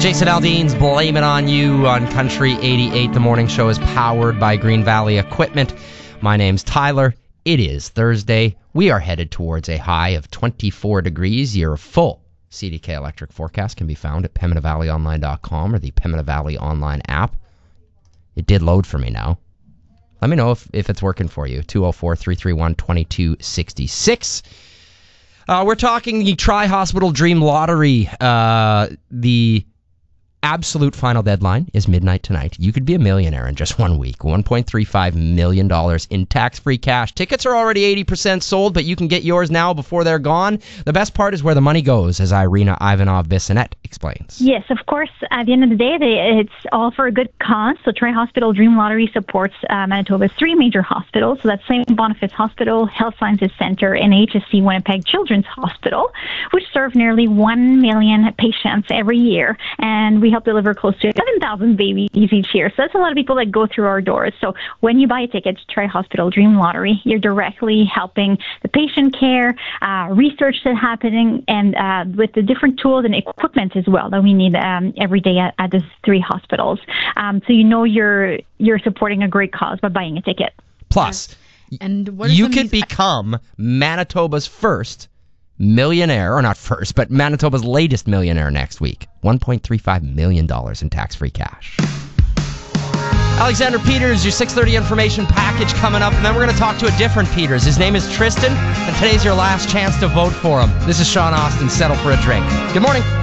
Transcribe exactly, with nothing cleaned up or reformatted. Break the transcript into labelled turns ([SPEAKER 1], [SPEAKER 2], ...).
[SPEAKER 1] Jason Aldean's Blame It On You on Country eighty-eight. The morning show is powered by Green Valley Equipment. My name's Tyler. It is Thursday. We are headed towards a high of twenty-four degrees. Your full C D K electric forecast can be found at Pembina Valley Online dot com or the Pembina Valley Online app. It did load for me now. Let me know if, if it's working for you. two oh four, three three one, two two six six. Uh, we're talking the Tri-Hospital Dream Lottery. Uh, the absolute final deadline is midnight tonight. You could be a millionaire in just one week. one point three five million dollars in tax-free cash. Tickets are already eighty percent sold, but you can get yours now before they're gone. The best part is where the money goes, as Irina Ivanov-Bissonnette explains.
[SPEAKER 2] Yes, of course. At the end of the day, they, it's all for a good cause. So Tri-Hospital Dream Lottery supports uh, Manitoba's three major hospitals. So that's Saint Boniface Hospital, Health Sciences Centre, and H S C Winnipeg Children's Hospital, which serve nearly one million patients every year. And we help deliver close to seven thousand babies each year. So that's a lot of people that go through our doors. So when you buy a ticket to Tri-Hospital Dream Lottery, you're directly helping the patient care, uh, research that's happening, and uh, with the different tools and equipment as well that we need um, every day at, at the three hospitals. Um, so you know you're you're supporting a great cause by buying a ticket.
[SPEAKER 1] Plus,
[SPEAKER 3] and what
[SPEAKER 1] you could become Manitoba's first millionaire, or not first, but Manitoba's latest millionaire next week. one point three five million dollars in tax-free cash. Alexander Peters, your six thirty information package coming up, and then we're going to talk to a different Peters. His name is Tristan, and today's your last chance to vote for him. This is Sean Austin, Settle for a Drink. Good morning.